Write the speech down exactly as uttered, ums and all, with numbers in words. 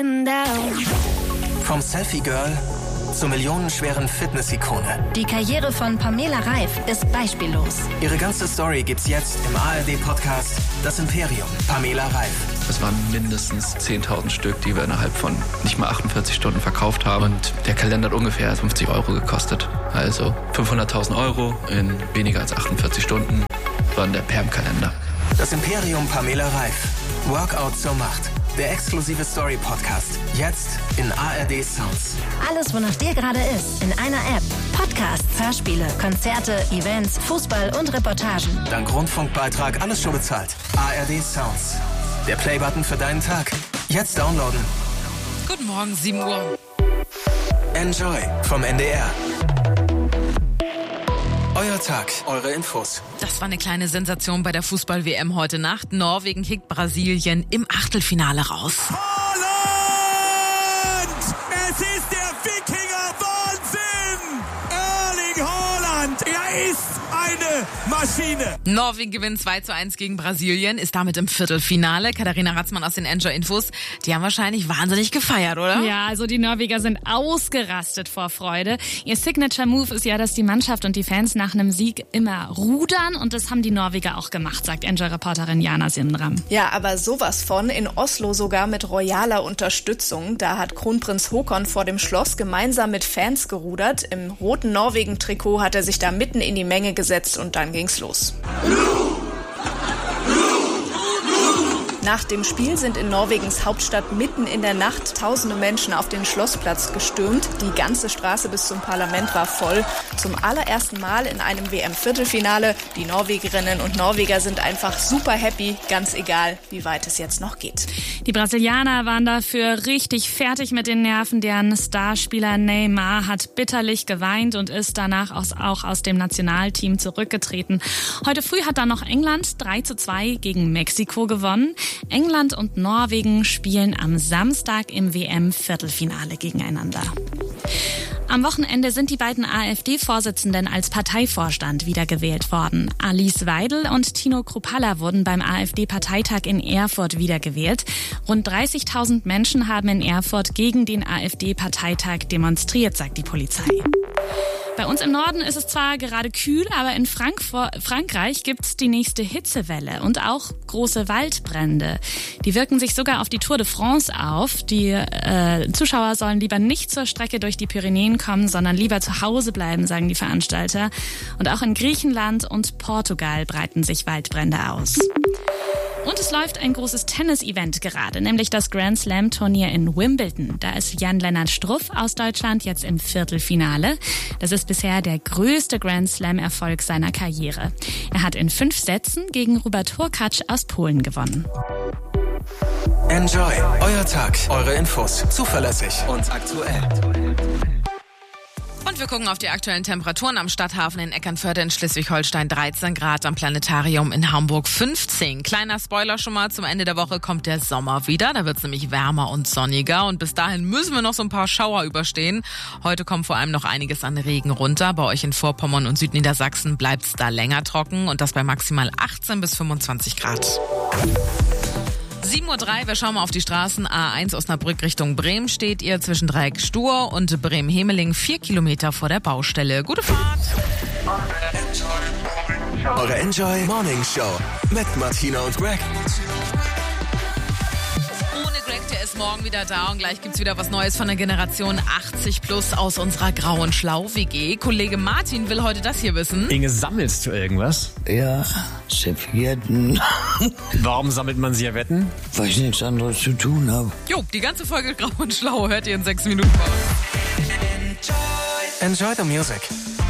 Vom Selfie-Girl zur millionenschweren Fitness-Ikone. Die Karriere von Pamela Reif ist beispiellos. Ihre ganze Story gibt's jetzt im A R D-Podcast Das Imperium. Pamela Reif. Es waren mindestens zehntausend Stück, die wir innerhalb von nicht mal achtundvierzig Stunden verkauft haben. Und der Kalender hat ungefähr fünfzig Euro gekostet. Also fünfhunderttausend Euro in weniger als achtundvierzig Stunden waren der Perm-Kalender. Das Imperium Pamela Reif. Workout zur Macht. Der exklusive Story-Podcast. Jetzt in A R D Sounds. Alles, wonach dir gerade ist, in einer App. Podcasts, Hörspiele, Konzerte, Events, Fußball und Reportagen. Dank Rundfunkbeitrag alles schon bezahlt. A R D Sounds. Der Playbutton für deinen Tag. Jetzt downloaden. Guten Morgen, sieben Uhr. Enjoy vom N D R. Euer Tag, eure Infos. Das war eine kleine Sensation bei der Fußball-W M heute Nacht. Norwegen kickt Brasilien im Achtelfinale raus. Haaland! Es ist der Wikinger-Wahnsinn! Erling Haaland, er ist eine Maschine. Norwegen gewinnt zwei zu eins gegen Brasilien, ist damit im Viertelfinale. Katharina Ratzmann aus den Enjoy Infos, die haben wahrscheinlich wahnsinnig gefeiert, oder? Ja, also die Norweger sind ausgerastet vor Freude. Ihr Signature-Move ist ja, dass die Mannschaft und die Fans nach einem Sieg immer rudern, und das haben die Norweger auch gemacht, sagt Enjoy-Reporterin Jana Simram. Ja, aber sowas von, in Oslo sogar mit royaler Unterstützung. Da hat Kronprinz Håkon vor dem Schloss gemeinsam mit Fans gerudert. Im roten Norwegen-Trikot hat er sich da mitten in die Menge gesetzt und dann ging's los. Nach dem Spiel sind in Norwegens Hauptstadt mitten in der Nacht tausende Menschen auf den Schlossplatz gestürmt. Die ganze Straße bis zum Parlament war voll. Zum allerersten Mal in einem W M-Viertelfinale. Die Norwegerinnen und Norweger sind einfach super happy, ganz egal, wie weit es jetzt noch geht. Die Brasilianer waren dafür richtig fertig mit den Nerven. Deren Starspieler Neymar hat bitterlich geweint und ist danach aus, auch aus dem Nationalteam zurückgetreten. Heute früh hat dann noch England drei zu zwei gegen Mexiko gewonnen. England und Norwegen spielen am Samstag im W M-Viertelfinale gegeneinander. Am Wochenende sind die beiden AfD-Vorsitzenden als Parteivorstand wiedergewählt worden. Alice Weidel und Tino Kruppalla wurden beim AfD-Parteitag in Erfurt wiedergewählt. Rund dreißigtausend Menschen haben in Erfurt gegen den AfD-Parteitag demonstriert, sagt die Polizei. Bei uns im Norden ist es zwar gerade kühl, aber in Frankfurt, Frankreich gibt's die nächste Hitzewelle und auch große Waldbrände. Die wirken sich sogar auf die Tour de France auf. Die äh, Zuschauer sollen lieber nicht zur Strecke durch die Pyrenäen kommen, sondern lieber zu Hause bleiben, sagen die Veranstalter. Und auch in Griechenland und Portugal breiten sich Waldbrände aus. Und es läuft ein großes Tennis-Event gerade, nämlich das Grand Slam-Turnier in Wimbledon. Da ist Jan-Lennart Struff aus Deutschland jetzt im Viertelfinale. Das ist bisher der größte Grand Slam-Erfolg seiner Karriere. Er hat in fünf Sätzen gegen Robert Hurkacz aus Polen gewonnen. Enjoy, euer Tag, eure Infos, zuverlässig und aktuell. Und wir gucken auf die aktuellen Temperaturen am Stadthafen in Eckernförde in Schleswig-Holstein dreizehn Grad, am Planetarium in Hamburg fünfzehn. Kleiner Spoiler schon mal, zum Ende der Woche kommt der Sommer wieder. Da wird es nämlich wärmer und sonniger und bis dahin müssen wir noch so ein paar Schauer überstehen. Heute kommt vor allem noch einiges an Regen runter. Bei euch in Vorpommern und Südniedersachsen bleibt es da länger trocken und das bei maximal achtzehn bis fünfundzwanzig Grad. sieben Uhr drei, wir schauen mal auf die Straßen. A eins Osnabrück Richtung Bremen steht ihr zwischen Dreieck Stur und Bremen-Hemeling vier Kilometer vor der Baustelle. Gute Fahrt! Eure Enjoy Morning Show mit Martina und Greg. Ohne Greg, der ist morgen wieder da und gleich gibt's wieder was Neues von der Generation achtzig plus aus unserer grauen Schlau-W G. Kollege Martin will heute das hier wissen. Inge, sammelst du irgendwas? Ja, Servietten. Warum sammelt man Servietten? Weil ich nichts anderes zu tun habe. Jo, die ganze Folge Grau und Schlau hört ihr in sechs Minuten. Enjoy the music.